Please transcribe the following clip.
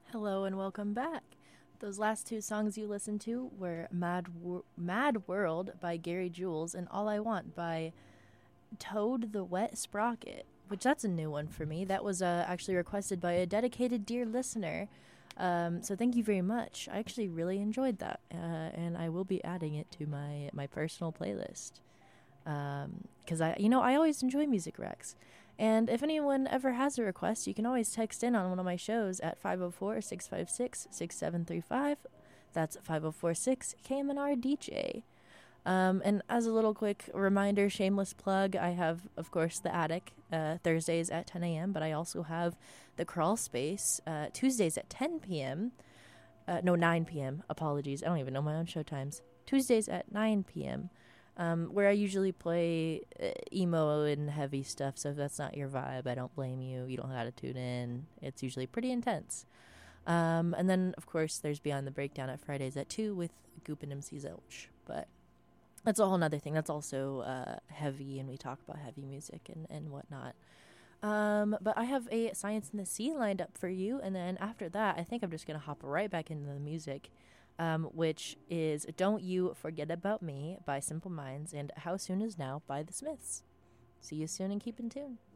Hello and welcome back. Those last two songs you listened to were Mad World by Gary Jules and All I Want by Toad the Wet Sprocket, which that's a new one for me. That was actually requested by a dedicated dear listener. So thank you very much. I actually really enjoyed that, and I will be adding it to my personal playlist. Because I always enjoy music recs. And if anyone ever has a request, you can always text in on one of my shows at 504-656-6735. That's 5046-KMNR-DJ. And as a little quick reminder, shameless plug, I have, of course, The Attic, Thursdays at 10 a.m., but I also have The Crawl Space, Tuesdays at 10 p.m. No, 9 p.m. Apologies. I don't even know my own show times. Tuesdays at 9 p.m., where I usually play emo and heavy stuff. So if that's not your vibe, I don't blame you. You don't have to tune in. It's usually pretty intense. And then, of course, there's Beyond the Breakdown at Fridays at 2 with Goop and MC Zilch. But that's a whole nother thing. That's also heavy, and we talk about heavy music and whatnot. But I have a Science in the Sea lined up for you. And then after that, I think I'm just going to hop right back into the music. Which is Don't You Forget About Me by Simple Minds and How Soon Is Now by The Smiths. See you soon and keep in tune.